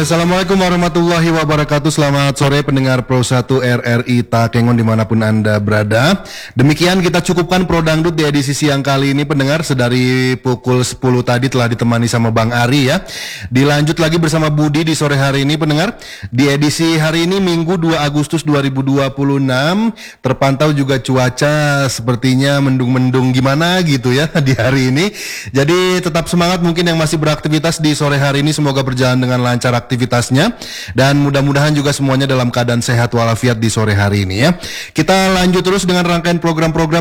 Ya, Assalamualaikum warahmatullahi wabarakatuh. Selamat sore pendengar Pro 1 RRI Takengon dimanapun Anda berada. Demikian kita cukupkan Pro Dangdut di edisi siang kali ini pendengar. Sedari pukul 10 tadi telah ditemani sama Bang Ari ya. Dilanjut lagi bersama Budi di sore hari ini pendengar. Di edisi hari ini Minggu 2 Agustus 2026. Terpantau juga cuaca sepertinya mendung-mendung gimana gitu ya di hari ini. Jadi tetap semangat mungkin yang masih beraktivitas di sore hari ini. Semoga berjalan dengan lancar aktivitasnya dan mudah-mudahan juga semuanya dalam keadaan sehat walafiat di sore hari ini ya. Kita lanjut terus dengan rangkaian program-program